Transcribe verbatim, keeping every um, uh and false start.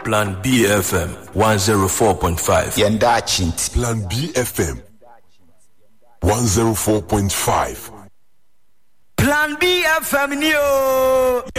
Plan B F M one oh four point five. Yenda Chinti. Plan B F M one oh four point five. Plan B F M new.